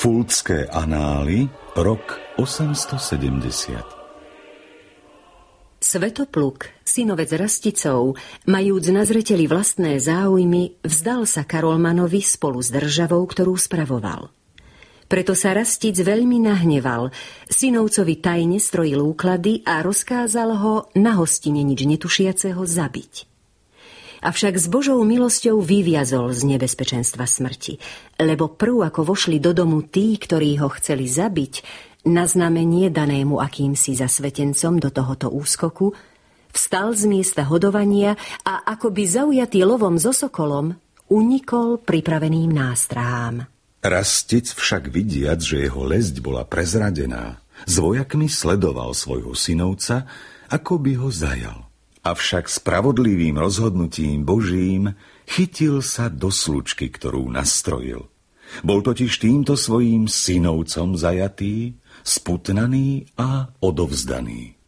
Fultské anály, rok 870. Svetopluk, synovec Rasticov, majúc na zreteli vlastné záujmy, vzdal sa Karolmanovi spolu s državou, ktorú spravoval. Preto sa Rastic veľmi nahneval, synovcovi tajne strojil úklady a rozkázal ho na hostine nič netušiaceho zabiť. Avšak s Božou milosťou vyviazol z nebezpečenstva smrti, lebo prv ako vošli do domu tí, ktorí ho chceli zabiť, na znamenie danému akýmsi zasvetencom do tohoto úskoku, vstal z miesta hodovania a akoby zaujatý lovom so sokolom, unikol pripraveným nástrahám. Rastic však vidiac, že jeho lesť bola prezradená, s vojakmi sledoval svojho synovca, ako by ho zajal. Avšak spravodlivým rozhodnutím Božím chytil sa do slučky, ktorú nastrojil. Bol totiž týmto svojím synovcom zajatý, sputnaný a odovzdaný.